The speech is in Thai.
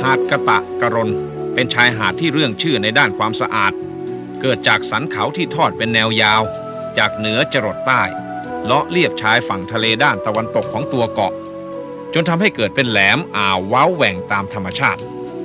าดกระตะกระรนเป็นชายหาดที่เรื่องชื่อในด้านความสะอาดเกิดจากสันเขาที่ทอดเป็นแนวยาวจากเหนือจรดใต้เลาะเลียบชายฝั่งทะเลด้านตะวันตกของตัวเกาะจนทำให้เกิดเป็นแหลมอ่าวเว้าแหว่งตามธรรมชาติ